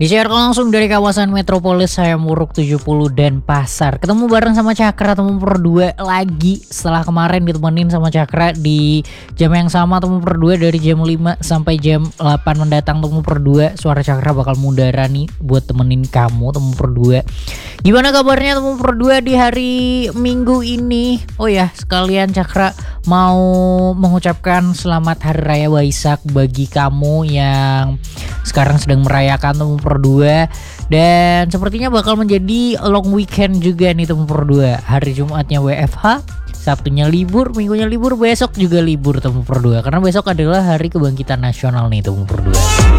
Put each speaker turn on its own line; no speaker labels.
Disiarkan langsung dari kawasan Metropolis saya Muruk 70 dan Pasar. Ketemu bareng sama Cakra Temu Per 2 lagi setelah kemarin ditemenin sama Cakra di jam yang sama Temu Per 2 dari jam 5 sampai jam 8 mendatang. Temu Per 2 suara Cakra bakal mudara nih buat temenin kamu Temu Per 2. Gimana kabarnya Temu Per 2 di hari Minggu ini? Oh ya, sekalian Cakra mau mengucapkan selamat Hari Raya Waisak bagi kamu yang sekarang sedang merayakan Temu Per 2. Dan sepertinya bakal menjadi long weekend juga nih Temu Per 2. Hari Jumatnya WFH, Sabtunya libur, Minggunya libur, besok juga libur Temu Per 2. Karena besok adalah Hari Kebangkitan Nasional nih Temu Per 2.